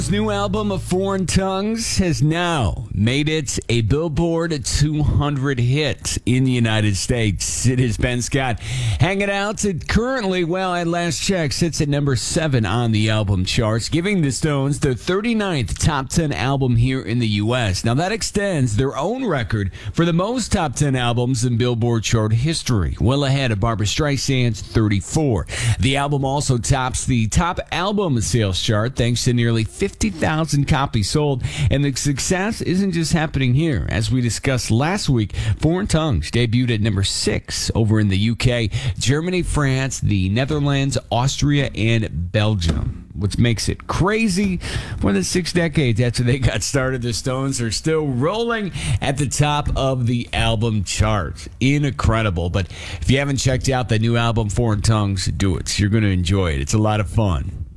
New album of Foreign Tongues has now made it a Billboard 200 hit in the United States. It is Ben Scott hanging out. It currently, at last check, sits at number 7 on the album charts, giving the Stones their 39th top 10 album here in the U.S. Now that extends their own record for the most top 10 albums in Billboard chart history, well ahead of Barbra Streisand's 34. The album also tops the top album sales chart thanks to nearly 50,000 copies sold, and the success isn't just happening here. As we discussed last week, Foreign Tongues debuted at number 6 over in the UK, Germany, France, the Netherlands, Austria, and Belgium. Which makes it crazy. More than 6 decades after they got started, the Stones are still rolling at the top of the album chart. Incredible. But if you haven't checked out the new album, Foreign Tongues, do it. You're going to enjoy it. It's a lot of fun.